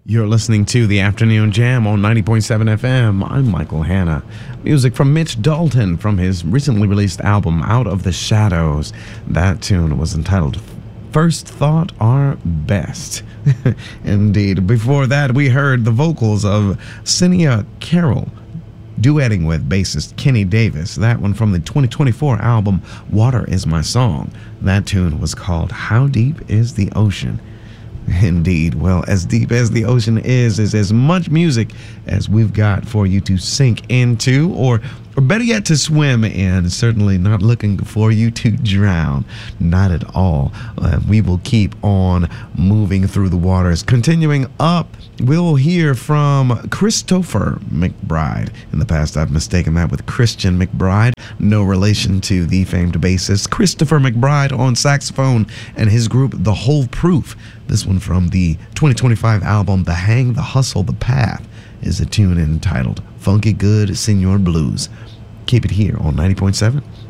You're listening to the Afternoon Jam on 90.7 FM. I'm Michael Hanna. Music from Mitch Dalton from his recently released album, Out of the Shadows. That tune was entitled First Thought Are Best. Indeed. Before that, we heard the vocals of Cinia Carroll duetting with bassist Kenny Davis. That one from the 2024 album, Water Is My Song. That tune was called How Deep Is the Ocean? Indeed. Well, as deep as the ocean is as much music as we've got for you to sink into, or better yet, to swim in. Certainly not looking for you to drown. Not at all. We will keep on moving through the waters. Continuing up, we'll hear from Christopher McBride. In the past, I've mistaken that with Christian McBride. No relation to the famed bassist Christopher McBride on saxophone and his group The Whole Proof. This one from the 2025 album The Hang, The Hustle, The Path is a tune entitled Funky Good Senor Blues. Keep it here on 90.7